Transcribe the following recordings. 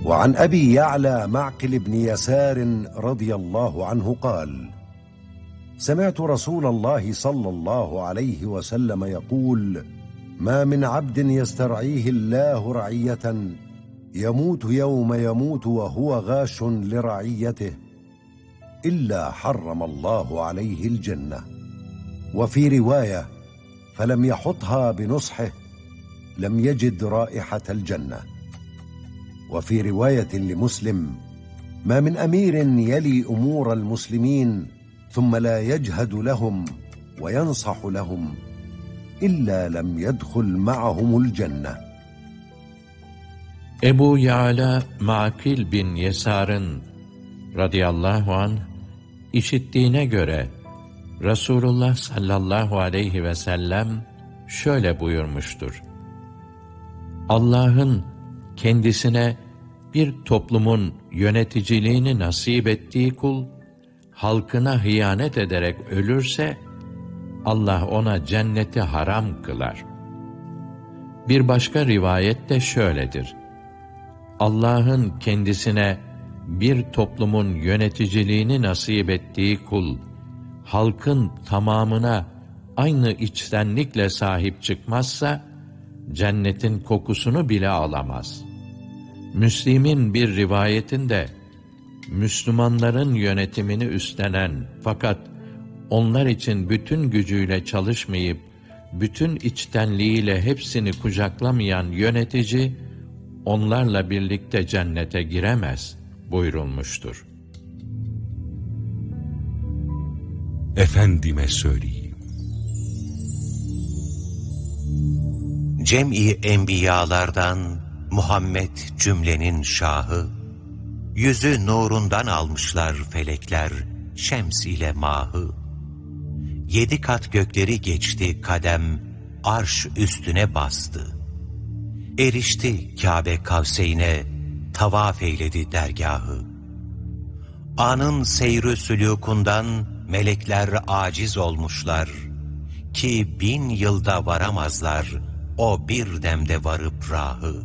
وعن أبي يعلى معقل بن يسار رضي الله عنه قال: سمعت رسول الله صلى الله عليه وسلم يقول: ما من عبد يسترعيه الله رعية يموت يوم يموت وهو غاش لرعيته إلا حرم الله عليه الجنة. وفي رواية: فلم يحطها بنصحه لم يجد رائحة الجنة. وفي رواية لمسلم: ما من أمير يلي أمور المسلمين ثم لا يجهد لهم وينصح لهم إلا لم يدخل معهم الجنة. Ebu Ya'la Makil bin Yesar'ın radıyallahu anh işittiğine göre Resulullah sallallahu aleyhi ve sellem şöyle buyurmuştur: Allah'ın kendisine bir toplumun yöneticiliğini nasip ettiği kul, halkına hıyanet ederek ölürse, Allah ona cenneti haram kılar. Bir başka rivayet de şöyledir: Allah'ın kendisine bir toplumun yöneticiliğini nasip ettiği kul, halkın tamamına aynı içtenlikle sahip çıkmazsa, cennetin kokusunu bile alamaz. Müslim'in bir rivayetinde, Müslümanların yönetimini üstlenen fakat onlar için bütün gücüyle çalışmayıp, bütün içtenliğiyle hepsini kucaklamayan yönetici, onlarla birlikte cennete giremez buyurulmuştur. Efendime söyleyeyim. Cem-i enbiyalardan Muhammed cümlenin şahı, yüzü nurundan almışlar felekler, şems ile mahı. 7 kat gökleri geçti kadem, arş üstüne bastı. Erişti Kâbe Kavseyn'e, tavaf eyledi dergahı. Anın seyr-ü sülûkundan melekler aciz olmuşlar ki 1000 yılda varamazlar o bir demde varıp rahı.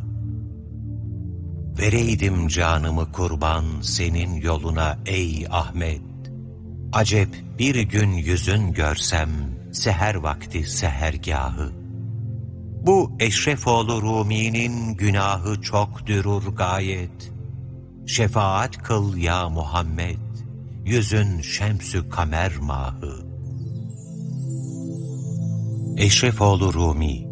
Vereydim canımı kurban senin yoluna ey Ahmet. Acep bir gün yüzün görsem seher vakti sehergahı. Bu Eşrefoğlu Rumi'nin günahı çok dürür gayet. Şefaat kıl ya Muhammed, yüzün şemsü kamer mahı. Eşrefoğlu Rumi